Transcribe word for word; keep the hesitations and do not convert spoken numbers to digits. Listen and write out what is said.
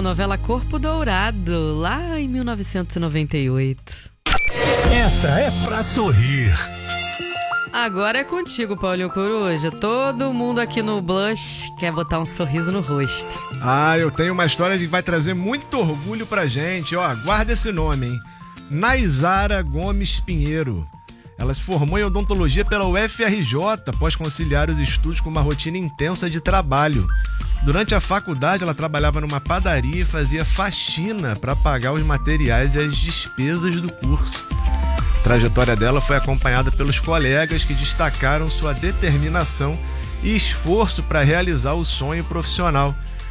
Carol, novela Corpo Dourado, lá em mil novecentos e noventa e oito. Essa é pra sorrir. Agora é contigo, Paulinho Coruja. Todo mundo aqui no Blush quer botar um sorriso no rosto. Ah, eu tenho uma história que vai trazer muito orgulho pra gente. Ó, guarda esse nome, hein? Naisara Gomes Pinheiro. Ela se formou em odontologia pela U F R J após conciliar os estudos com uma rotina intensa de trabalho. Durante a faculdade, ela trabalhava numa padaria e fazia faxina para pagar os materiais e as despesas do curso. A trajetória dela foi acompanhada pelos colegas que destacaram sua determinação e esforço para realizar o sonho profissional.